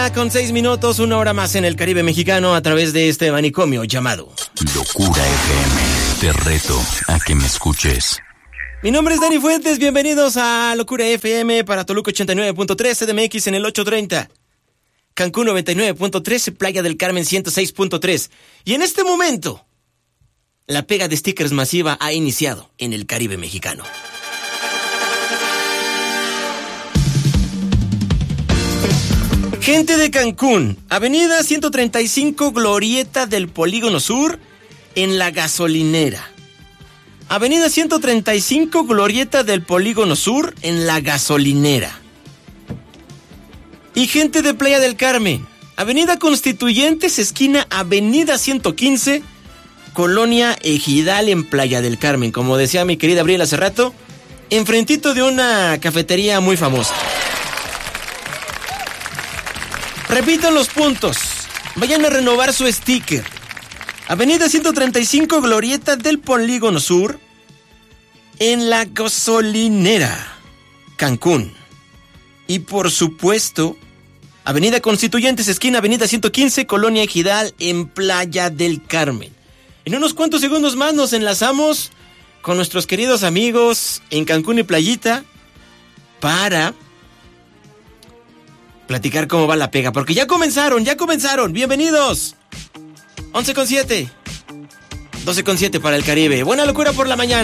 1:06, 1 hora más en el Caribe mexicano a través de este manicomio llamado Locura FM. Te reto a que me escuches. Mi nombre es Dani Fuentes, bienvenidos a Locura FM para Toluca 89.3, CDMX en el 830, Cancún 99.3, Playa del Carmen 106.3. Y en este momento, la pega de stickers masiva ha iniciado en el Caribe mexicano. Gente de Cancún, Avenida 135, Glorieta del Polígono Sur, en La Gasolinera. Avenida 135, Glorieta del Polígono Sur, en La Gasolinera. Y gente de Playa del Carmen, Avenida Constituyentes, esquina Avenida 115, Colonia Ejidal, en Playa del Carmen. Como decía mi querida Abril hace rato, enfrentito de una cafetería muy famosa. Repito los puntos. Vayan a renovar su sticker. Avenida 135, Glorieta del Polígono Sur, en La Gasolinera, Cancún. Y por supuesto, Avenida Constituyentes, esquina Avenida 115, Colonia Ejidal, en Playa del Carmen. En unos cuantos segundos más nos enlazamos con nuestros queridos amigos en Cancún y Playita para platicar cómo va la pega, porque ya comenzaron, bienvenidos. 11:07, 12:07 para el Caribe. Buena locura por la mañana.